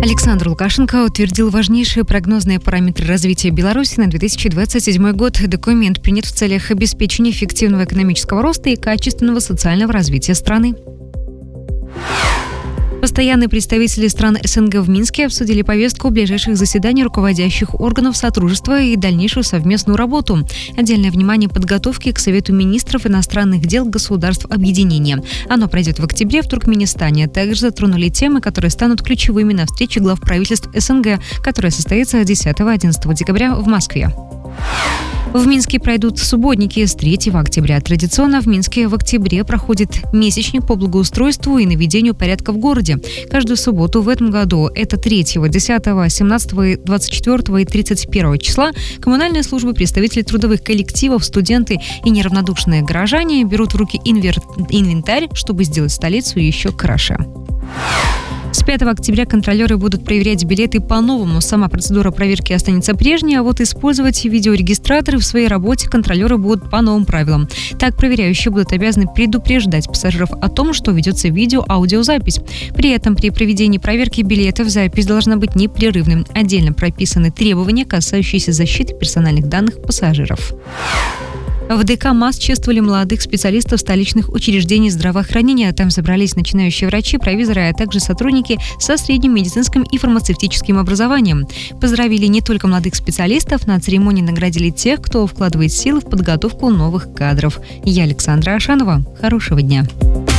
Александр Лукашенко утвердил важнейшие прогнозные параметры развития Беларуси на 2027 год. Документ принят в целях обеспечения эффективного экономического роста и качественного социального развития страны. Постоянные представители стран СНГ в Минске обсудили повестку ближайших заседаний руководящих органов Содружества и дальнейшую совместную работу. Отдельное внимание подготовке к Совету министров иностранных дел государств объединения. Оно пройдет в октябре в Туркменистане. Также затронули темы, которые станут ключевыми на встрече глав правительств СНГ, которая состоится 10-11 декабря в Москве. В Минске пройдут субботники с 3 октября. Традиционно в Минске в октябре проходит месячник по благоустройству и наведению порядка в городе. Каждую субботу в этом году, это 3, 10, 17, 24 и 31 числа, коммунальные службы, представители трудовых коллективов, студенты и неравнодушные горожане берут в руки инвентарь, чтобы сделать столицу еще краше. С 5 октября контролеры будут проверять билеты по-новому. Сама процедура проверки останется прежней, а вот использовать видеорегистраторы в своей работе контролеры будут по новым правилам. Так, проверяющие будут обязаны предупреждать пассажиров о том, что ведется видео-аудиозапись. При этом при проведении проверки билетов запись должна быть непрерывной. Отдельно прописаны требования, касающиеся защиты персональных данных пассажиров. В ДК МАЗ чествовали молодых специалистов столичных учреждений здравоохранения. Там собрались начинающие врачи, провизоры, а также сотрудники со средним медицинским и фармацевтическим образованием. Поздравили не только молодых специалистов, на церемонии наградили тех, кто вкладывает силы в подготовку новых кадров. Я Александра Ашанова. Хорошего дня.